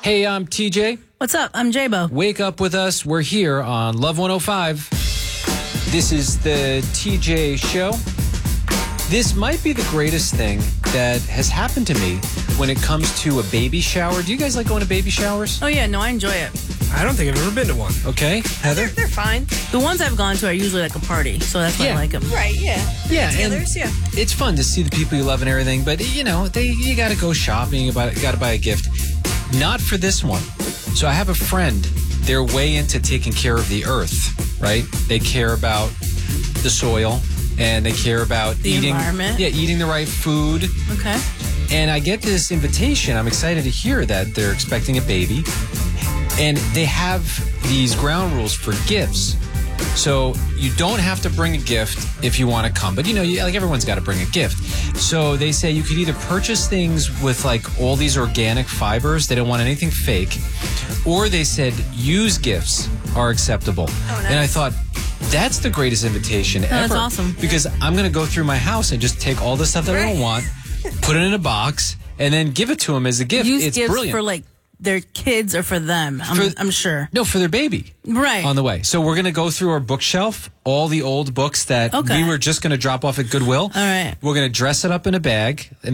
Hey, I'm TJ. What's up? I'm J-Bo. Wake up with us. We're here on Love 105. This is the TJ Show. This might be the greatest thing that has happened to me when it comes to a baby shower. Do you guys like going to baby showers? Oh, yeah. No, I enjoy it. I don't think I've ever been to one. Okay. Heather? They're fine. The ones I've gone to are usually like a party, so that's why I like them. Right, yeah. Yeah, and Others, yeah. it's fun to see the people you love and everything, but, you know, you got to go shopping, you got to buy a gift. Not for this one. So I have a friend. They're way into taking care of the earth, right? They care about the soil, and they care about The environment. Yeah, eating the right food. Okay. And I get this invitation. I'm excited to hear that they're expecting a baby. And they have these ground rules for gifts. So you don't have to bring a gift if you want to come. But, you know, like everyone's got to bring a gift. So they say you could either purchase things with like all these organic fibers. They don't want anything fake. Or they said used gifts are acceptable. Oh, nice. And I thought, that's the greatest invitation ever. That's awesome. Because I'm going to go through my house and just take all the stuff that I don't want, put it in a box, and then give it to them as a gift. Use It's gifts brilliant. for like their kids or for them. I'm sure. No, for their baby. Right. On the way. So we're going to go through our bookshelf, all the old books that Okay. we were just going to drop off at Goodwill. All right. We're going to dress it up in a bag.